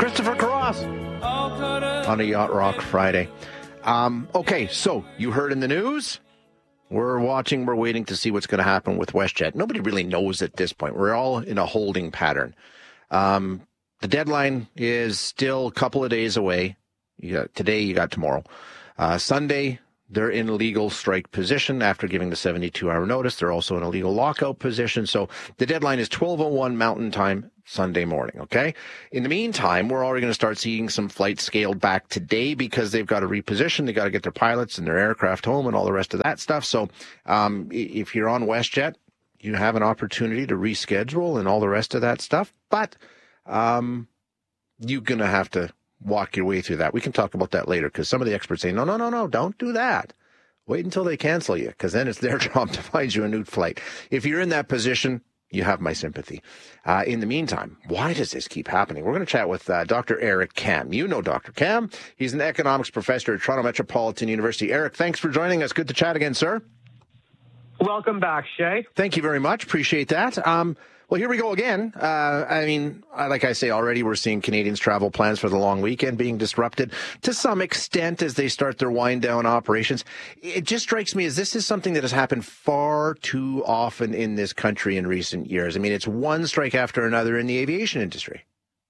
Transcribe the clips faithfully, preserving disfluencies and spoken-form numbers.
Christopher Cross on a Yacht Rock Friday. Um, okay, so you heard in the news, we're watching, we're waiting to see what's going to happen with WestJet. Nobody really knows at this point. We're all in a holding pattern. Um, the deadline is still a couple of days away. You got today, you got tomorrow. Uh, Sunday, they're in legal strike position after giving the seventy-two hour notice. They're also in a legal lockout position. So the deadline is twelve oh one Mountain Time, Sunday morning, okay? In the meantime, we're already going to start seeing some flights scaled back today because they've got to reposition. They got to get their pilots and their aircraft home and all the rest of that stuff. So um, if you're on WestJet, you have an opportunity to reschedule and all the rest of that stuff. But um, you're going to have to walk your way through that. We can talk about that later because some of the experts say, no, no, no, no, don't do that. Wait until they cancel you because then it's their job to find you a new flight. If you're in that position, you have my sympathy. Uh, in the meantime, why does this keep happening? We're going to chat with uh, Doctor Eric Kam. You know Doctor Kam. He's an economics professor at Toronto Metropolitan University. Eric, thanks for joining us. Good to chat again, sir. Welcome back, Shay. Thank you very much. Appreciate that. Um, Well, here we go again. Uh, I mean, like I say, already we're seeing Canadians' travel plans for the long weekend being disrupted to some extent as they start their wind-down operations. It just strikes me as this is something that has happened far too often in this country in recent years. I mean, it's one strike after another in the aviation industry.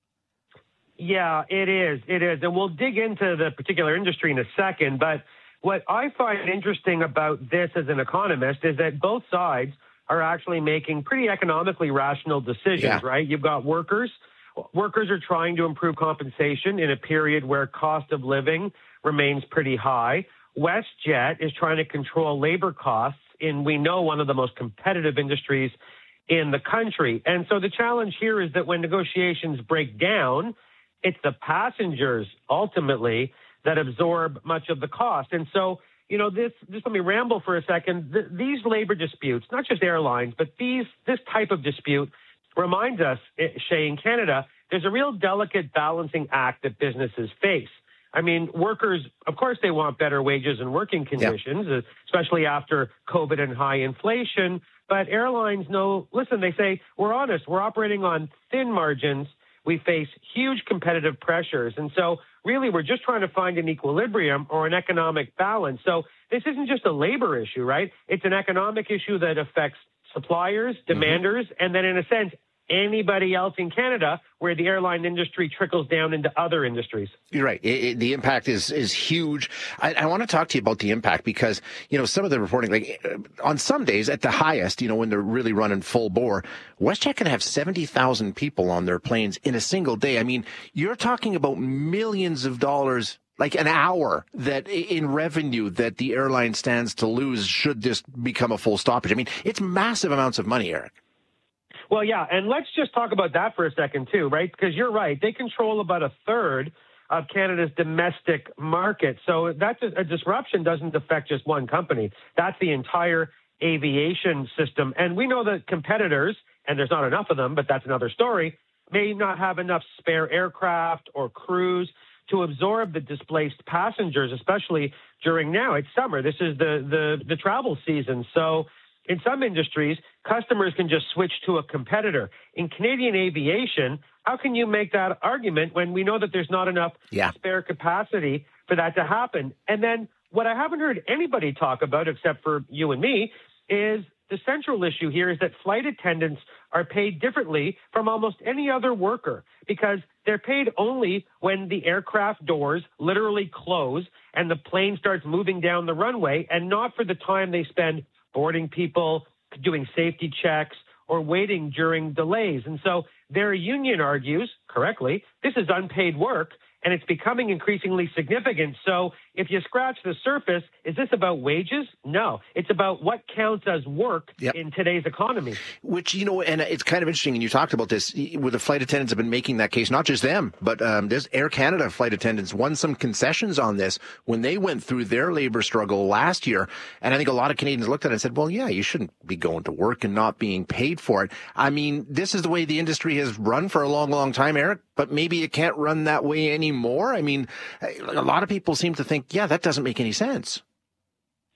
Yeah, it is. It is. And we'll dig into the particular industry in a second. But what I find interesting about this as an economist is that both sides are actually making pretty economically rational decisions, yeah. right? You've got workers. Workers are trying to improve compensation in a period where cost of living remains pretty high. WestJet is trying to control labor costs in, we know, one of the most competitive industries in the country. And so the challenge here is that when negotiations break down, it's the passengers ultimately that absorb much of the cost. And so You know, this, just let me ramble for a second. Th- these labor disputes, not just airlines, but these this type of dispute reminds us, Shay, in Canada, there's a real delicate balancing act that businesses face. I mean, workers, of course, they want better wages and working conditions, yeah. especially after COVID and high inflation. But airlines know, listen, they say, we're honest, we're operating on thin margins. We face huge competitive pressures. And so really, we're just trying to find an equilibrium or an economic balance. So this isn't just a labor issue, right? It's an economic issue that affects suppliers, demanders, mm-hmm. and then in a sense, anybody else in Canada where the airline industry trickles down into other industries. You're right. It, it, the impact is is huge. I, I want to talk to you about the impact because, you know, some of the reporting, like on some days at the highest, you know, when they're really running full bore, WestJet can have seventy thousand people on their planes in a single day. I mean, you're talking about millions of dollars, like an hour that in revenue that the airline stands to lose should this become a full stoppage. I mean, it's massive amounts of money, Eric. Well, yeah, and let's just talk about that for a second, too, right? Because you're right. They control about a third of Canada's domestic market. So that's a, a disruption doesn't affect just one company. That's the entire aviation system. And we know that competitors, and there's not enough of them, but that's another story, may not have enough spare aircraft or crews to absorb the displaced passengers, especially during now. It's summer. This is the the, the travel season. So in some industries, customers can just switch to a competitor. In Canadian aviation, how can you make that argument when we know that there's not enough yeah. spare capacity for that to happen? And then what I haven't heard anybody talk about, except for you and me, is the central issue here is that flight attendants are paid differently from almost any other worker because they're paid only when the aircraft doors literally close and the plane starts moving down the runway, and not for the time they spend boarding people, doing safety checks, or waiting during delays. And so their union argues, correctly, this is unpaid work, and it's becoming increasingly significant. So if you scratch the surface, is this about wages? No. It's about what counts as work yep. in today's economy. Which, you know, and it's kind of interesting, and you talked about this, where the flight attendants have been making that case, not just them, but um, there's Air Canada flight attendants won some concessions on this when they went through their labor struggle last year. And I think a lot of Canadians looked at it and said, well, yeah, you shouldn't be going to work and not being paid for it. I mean, this is the way the industry has run for a long, long time, Eric, but maybe it can't run that way anymore. I mean, a lot of people seem to think, yeah, that doesn't make any sense.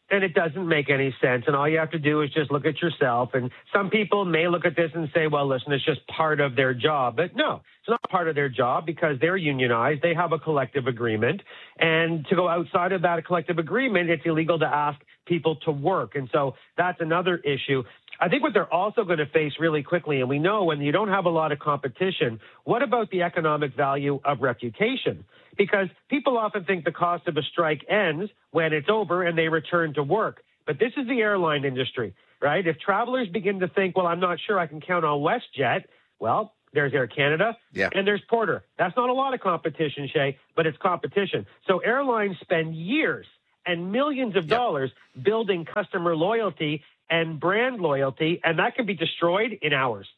and it doesn't make any sense. And all you have to do is just look at yourself. And some people may look at this and say, well, listen, it's just part of their job. But no, it's not part of their job because they're unionized. They have a collective agreement. And to go outside of that collective agreement, it's illegal to ask people to work. And so that's another issue. I think what they're also going to face really quickly, and we know when you don't have a lot of competition, what about the economic value of reputation? Because people often think the cost of a strike ends when it's over and they return to work. But this is the airline industry, right? If travelers begin to think, well, I'm not sure I can count on WestJet, well, there's Air Canada, yeah. and there's Porter. That's not a lot of competition, Shay, but it's competition. So airlines spend years and millions of yep. dollars building customer loyalty and brand loyalty, and that can be destroyed in hours.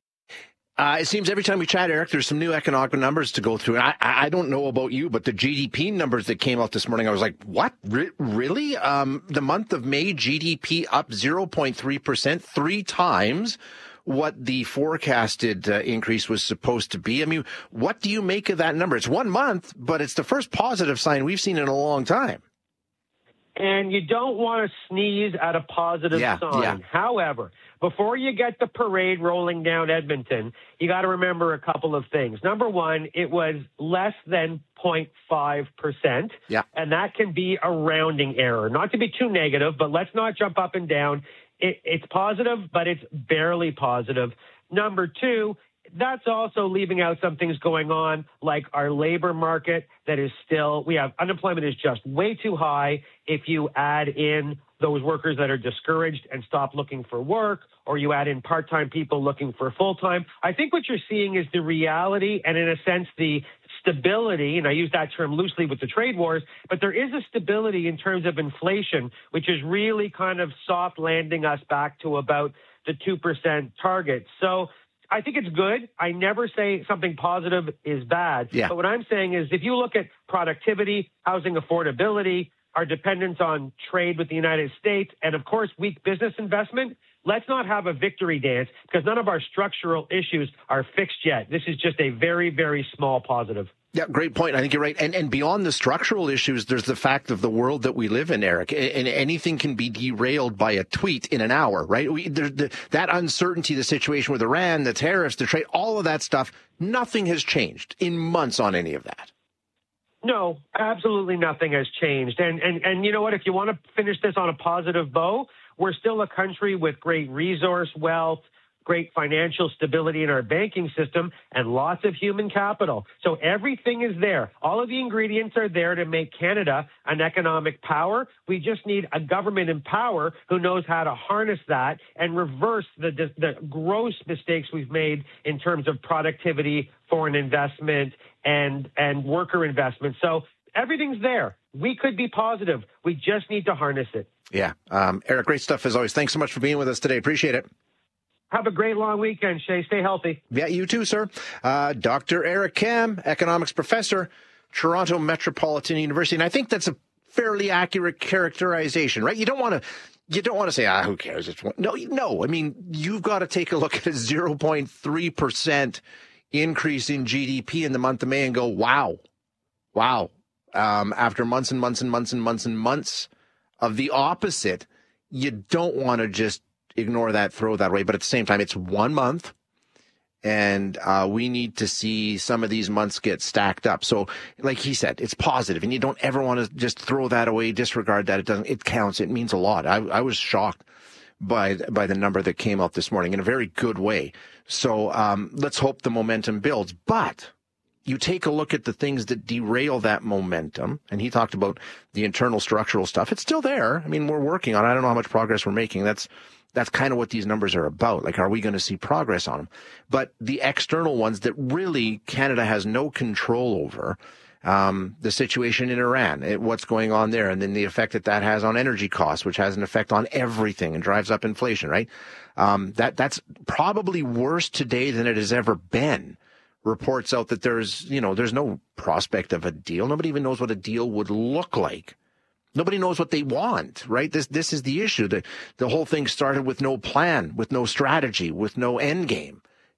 Uh, it seems every time we chat, Eric, there's some new economic numbers to go through. And I, I don't know about you, but the G D P numbers that came out this morning, I was like, what? Re- really? Um, the month of May, G D P up zero point three percent, three times what the forecasted uh, increase was supposed to be. I mean, what do you make of that number? It's one month, but it's the first positive sign we've seen in a long time. And you don't want to sneeze at a positive yeah, sign. Yeah. However, before you get the parade rolling down Edmonton, you got to remember a couple of things. Number one, it was less than zero point five percent. Yeah. And that can be a rounding error. Not to be too negative, but let's not jump up and down. It, it's positive, but it's barely positive. Number two, that's also leaving out some things going on, like our labor market that is still, we have unemployment is just way too high. If you add in those workers that are discouraged and stop looking for work, or you add in part-time people looking for full-time, I think what you're seeing is the reality and, in a sense, the stability, and I use that term loosely with the trade wars, but there is a stability in terms of inflation, which is really kind of soft landing us back to about the two percent target. So I think it's good. I never say something positive is bad. Yeah. But what I'm saying is if you look at productivity, housing affordability, our dependence on trade with the United States, and, of course, weak business investment, let's not have a victory dance because none of our structural issues are fixed yet. This is just a very, very small positive. Yeah, great point. I think you're right. And and beyond the structural issues, there's the fact of the world that we live in, Eric. And anything can be derailed by a tweet in an hour, right? We, there, the, that uncertainty, the situation with Iran, the tariffs, the trade, all of that stuff, nothing has changed in months on any of that. No, absolutely nothing has changed. And, and, and you know what? If you want to finish this on a positive bow, we're still a country with great resource wealth, great financial stability in our banking system, and lots of human capital. So everything is there. All of the ingredients are there to make Canada an economic power. We just need a government in power who knows how to harness that and reverse the, the, the gross mistakes we've made in terms of productivity, foreign investment, and, and worker investment. So everything's there. We could be positive. We just need to harness it. Yeah. Um, Eric, great stuff as always. Thanks so much for being with us today. Appreciate it. Have a great long weekend, Shay. Stay healthy. Yeah, you too, sir. Uh, Doctor Eric Kam, economics professor, Toronto Metropolitan University. And I think that's a fairly accurate characterization, right? You don't want to you don't want to say, ah, who cares? It's one. No, no. I mean, you've got to take a look at a zero point three percent increase in G D P in the month of May and go, wow, wow. Um, after months and months and months and months and months of the opposite, you don't want to just ignore that, throw that away. But at the same time, it's one month, and uh, we need to see some of these months get stacked up. So, like he said, it's positive, and you don't ever want to just throw that away, disregard that. It doesn't. It counts. It means a lot. I, I was shocked by by the number that came out this morning in a very good way. So um, let's hope the momentum builds. But you take a look at the things that derail that momentum, and he talked about the internal structural stuff. It's still there. I mean, we're working on it. I don't know how much progress we're making. That's That's kind of what these numbers are about. Like, are we going to see progress on them? But the external ones that really Canada has no control over, um, the situation in Iran, it, what's going on there, and then the effect that that has on energy costs, which has an effect on everything and drives up inflation, right? Um, that that's probably worse today than it has ever been. Reports out that there's, you know, there's no prospect of a deal. Nobody even knows what a deal would look like. Nobody knows what they want, right? This this is the issue. The, the whole thing started with no plan, with no strategy, with no end game.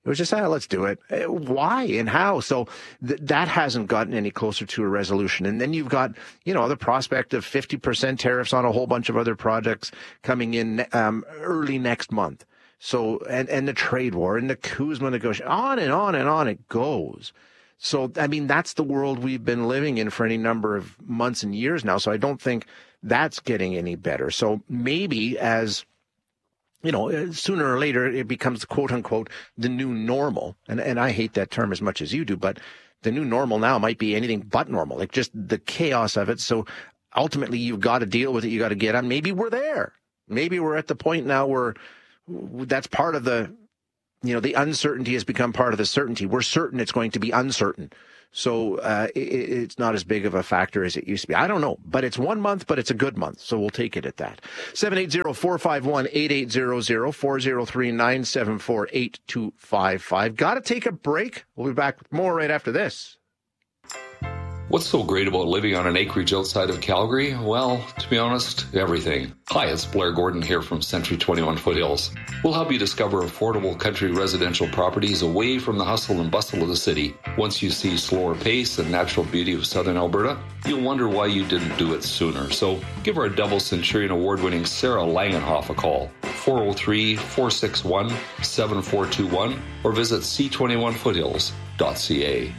It was just, ah, let's do it. Why and how? So th- that hasn't gotten any closer to a resolution. And then you've got, you know, the prospect of fifty percent tariffs on a whole bunch of other projects coming in um, early next month. So, and, and the trade war and the Kuzma negotiation, on and on and on it goes. So, I mean, that's the world we've been living in for any number of months and years now. So I don't think that's getting any better. So maybe as, you know, sooner or later it becomes, quote unquote, the new normal. And, and I hate that term as much as you do, but the new normal now might be anything but normal, like just the chaos of it. So ultimately you've got to deal with it. You got to get on. Maybe we're there. Maybe we're at the point now where that's part of the, you know, the uncertainty has become part of the certainty. We're certain it's going to be uncertain. So uh, it, it's not as big of a factor as it used to be. I don't know, but it's one month, but it's a good month. So we'll take it at that. seven eight zero, four five one, eight eight zero zero, four zero three, nine seven four, eight two five five. Got to take a break. We'll be back with more right after this. What's so great about living on an acreage outside of Calgary? Well, to be honest, everything. Hi, it's Blair Gordon here from Century twenty-one Foothills. We'll help you discover affordable country residential properties away from the hustle and bustle of the city. Once you see slower pace and natural beauty of southern Alberta, you'll wonder why you didn't do it sooner. So give our double Centurion award-winning Sarah Langenhoff a call, four oh three, four six one, seven four two one, or visit c twenty-one foothills dot c a.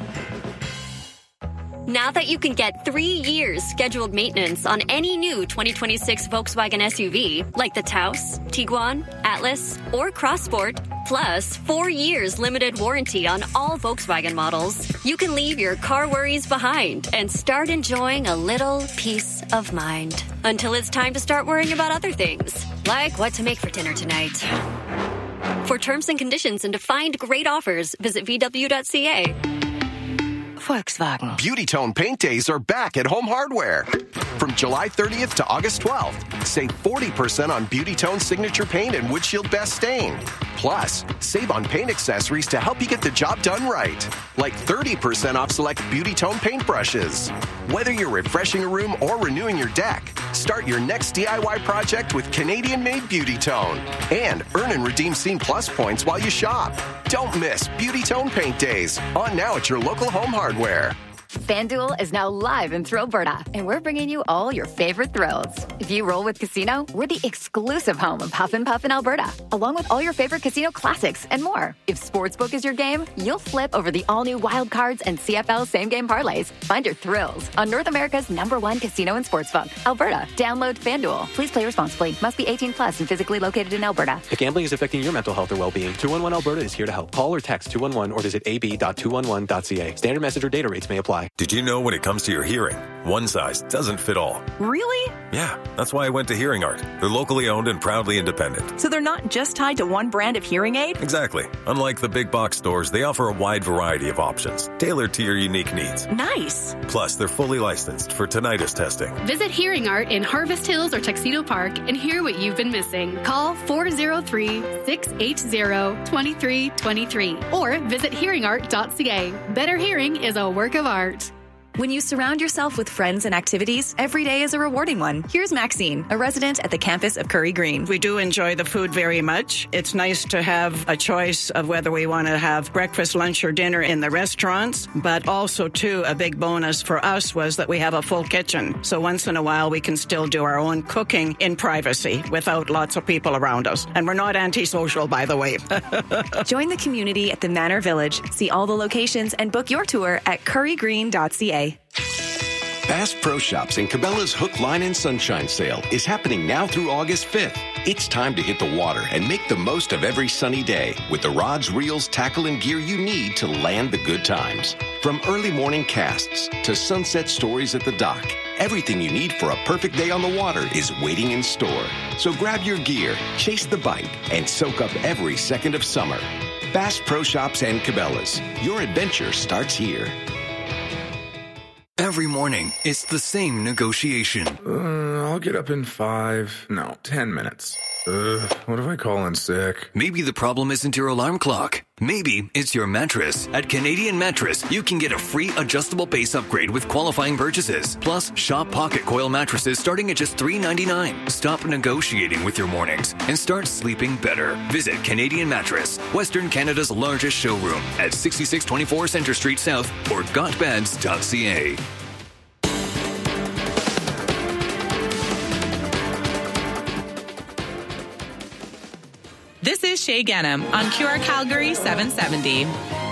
Now that you can get three years scheduled maintenance on any new twenty twenty-six Volkswagen S U V, like the Taos, Tiguan, Atlas, or Crossport, plus four years limited warranty on all Volkswagen models, you can leave your car worries behind and start enjoying a little peace of mind. Until it's time to start worrying about other things, like what to make for dinner tonight. For terms and conditions and to find great offers, visit v w dot c a. Volkswagen. Beauty Tone Paint Days are back at Home Hardware. From July thirtieth to August twelfth, save forty percent on Beauty Tone Signature Paint and Windshield Best Stain. Plus, save on paint accessories to help you get the job done right. Like thirty percent off select Beauty Tone paint brushes. Whether you're refreshing a room or renewing your deck, start your next D I Y project with Canadian-made Beauty Tone. And earn and redeem Scene Plus points while you shop. Don't miss Beauty Tone Paint Days. On now at your local Home Hardware. FanDuel is now live in Thrillberta, and we're bringing you all your favorite thrills. If you roll with Casino, we're the exclusive home of Huff and Puff in Alberta, along with all your favorite casino classics and more. If Sportsbook is your game, you'll flip over the all-new Wild Cards and C F L same-game parlays. Find your thrills on North America's number one casino and sportsbook, Alberta. Download FanDuel. Please play responsibly. Must be eighteen plus and physically located in Alberta. If gambling is affecting your mental health or well-being, two one one Alberta is here to help. Call or text two one one or visit a b dot two one one dot c a. Standard message or data rates may apply. Did you know when it comes to your hearing, one size doesn't fit all? Really? Yeah, that's why I went to Hearing Art. They're locally owned and proudly independent. So they're not just tied to one brand of hearing aid? Exactly. Unlike the big box stores, they offer a wide variety of options, tailored to your unique needs. Nice. Plus, they're fully licensed for tinnitus testing. Visit Hearing Art in Harvest Hills or Tuxedo Park and hear what you've been missing. Call four oh three, six eight zero, two three two three or visit hearing art dot c a. Better hearing is a work of art. When you surround yourself with friends and activities, every day is a rewarding one. Here's Maxine, a resident at the campus of Curry Green. We do enjoy the food very much. It's nice to have a choice of whether we want to have breakfast, lunch, or dinner in the restaurants. But also, too, a big bonus for us was that we have a full kitchen. So once in a while, we can still do our own cooking in privacy without lots of people around us. And we're not antisocial, by the way. Join the community at the Manor Village. See all the locations and book your tour at curry green dot c a. Bass Pro Shops and Cabela's Hook, Line, and Sunshine Sale is happening now through August fifth. It's time to hit the water and make the most of every sunny day with the rods, reels, tackle, and gear you need to land the good times. From early morning casts to sunset stories at the dock, everything you need for a perfect day on the water is waiting in store. So grab your gear, chase the bite, and soak up every second of summer. Bass Pro Shops and Cabela's. Your adventure starts here. Every morning, it's the same negotiation. Uh, I'll get up in five, no, ten minutes. Uh, what if I call in sick? Maybe the problem isn't your alarm clock. Maybe it's your mattress. At Canadian Mattress, you can get a free adjustable base upgrade with qualifying purchases. Plus, shop Pocket Coil mattresses starting at just three dollars and ninety-nine cents. Stop negotiating with your mornings and start sleeping better. Visit Canadian Mattress, Western Canada's largest showroom at sixty-six twenty-four Centre Street South or got beds dot c a. This is Shay Gennam on Q R Calgary seven seventy.